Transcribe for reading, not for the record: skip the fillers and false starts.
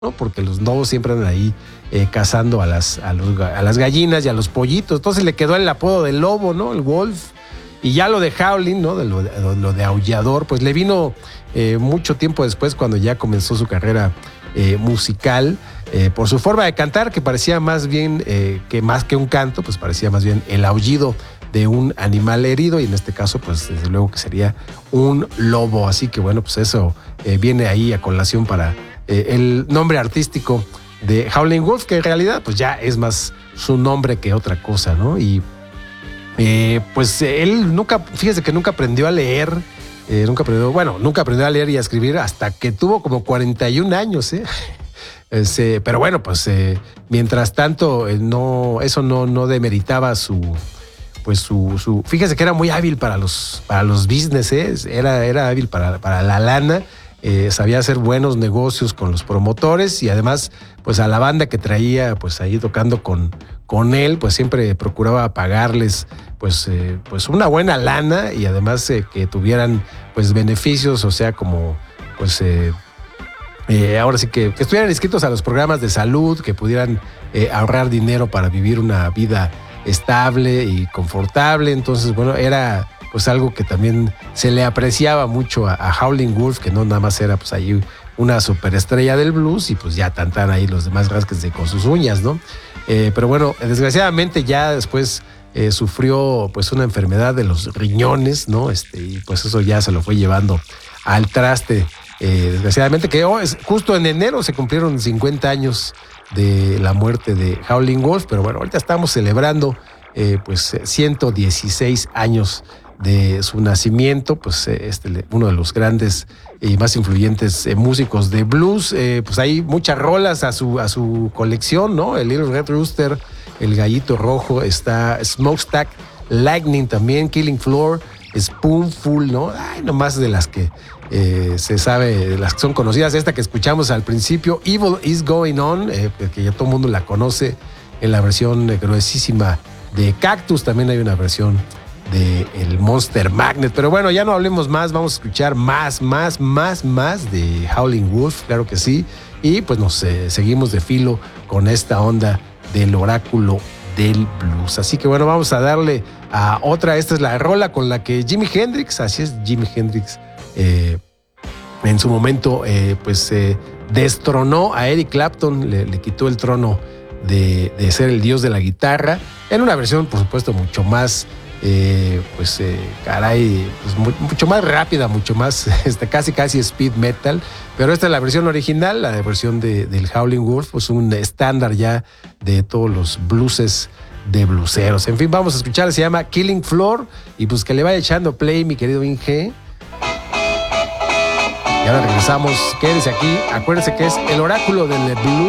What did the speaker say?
¿no? Porque los lobos siempre andan ahí cazando a las gallinas y a los pollitos. Entonces le quedó el apodo del lobo, ¿no? El wolf. Y ya lo de howling, ¿no? Lo de aullador, pues le vino mucho tiempo después, cuando ya comenzó su carrera musical, por su forma de cantar, que parecía más bien que más que un canto, pues parecía más bien el aullido de un animal herido, y en este caso, pues desde luego que sería un lobo. Así que bueno, pues eso viene ahí a colación para el nombre artístico de Howlin' Wolf, que en realidad pues ya es más su nombre que otra cosa, ¿no? Y pues él fíjese que nunca aprendió a leer, nunca aprendió a leer y a escribir hasta que tuvo como 41 años, ¿eh? Pero bueno, pues mientras tanto eso no demeritaba fíjese que era muy hábil para los business, ¿eh? Era hábil para la lana. Sabía hacer buenos negocios con los promotores, y además pues a la banda que traía pues ahí tocando con él, pues siempre procuraba pagarles pues una buena lana, y además que tuvieran pues beneficios, o sea, como pues ahora sí que estuvieran inscritos a los programas de salud, que pudieran ahorrar dinero para vivir una vida estable y confortable. Entonces, bueno, era pues algo que también se le apreciaba mucho a Howlin' Wolf, que no nada más era pues ahí una superestrella del blues, y pues ya tantan ahí los demás rásquense con sus uñas, ¿no? Pero bueno, desgraciadamente ya después sufrió pues una enfermedad de los riñones, ¿no? Y pues eso ya se lo fue llevando al traste, desgraciadamente, que justo en enero se cumplieron 50 años de la muerte de Howlin' Wolf. Pero bueno, ahorita estamos celebrando pues 116 años de su nacimiento, pues uno de los grandes y más influyentes músicos de blues. Pues hay muchas rolas a su colección, ¿no? El Little Red Rooster, El Gallito Rojo, está Smokestack, Lightning también, Killing Floor, Spoonful, ¿no? Ay, nomás de las que se sabe, de las que son conocidas. Esta que escuchamos al principio, Evil Is Going On, que ya todo el mundo la conoce en la versión gruesísima de Cactus. También hay una versión de el Monster Magnet. Pero bueno, ya no hablemos más, vamos a escuchar más de Howlin' Wolf, claro que sí. Y pues nos seguimos de filo con esta onda del oráculo del blues. Así que bueno, vamos a darle a otra. Esta es la rola con la que Jimi Hendrix, en su momento destronó a Eric Clapton, le quitó el trono de ser el dios de la guitarra, en una versión por supuesto mucho más mucho más rápida, mucho más casi speed metal. Pero esta es la versión original, la versión del Howlin' Wolf, pues un estándar ya de todos los blueses de bluseros. En fin, vamos a escuchar, se llama Killing Floor, y pues que le vaya echando play, mi querido Inge. Y ahora regresamos, quédese aquí, acuérdense que es el oráculo del blues.